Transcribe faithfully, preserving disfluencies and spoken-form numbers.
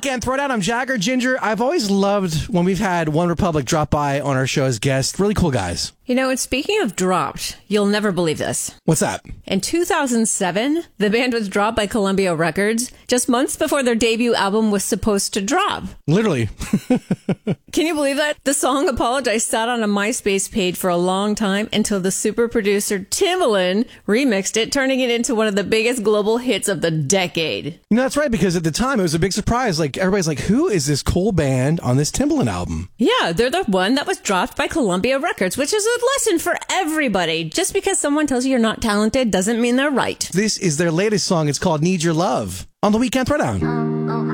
Weekend Throwdown. I'm Jagger Ginger. I've always loved when we've had One Republic drop by on our show as guests. Really cool guys. You know, and speaking of dropped, you'll never believe this. What's that? In two thousand seven, the band was dropped by Columbia Records just months before their debut album was supposed to drop. Literally. Can you believe that? The song Apologize sat on a MySpace page for a long time until the super producer Timbaland remixed it, turning it into one of the biggest global hits of the decade. You know, that's right, because at the time it was a big surprise. Like, everybody's like, who is this cool band on this Timbaland album? Yeah, they're the one that was dropped by Columbia Records, which is a lesson for everybody. Just because someone tells you you're not talented doesn't mean they're right. This is their latest song. It's called Need Your Love on the Weekend Throwdown.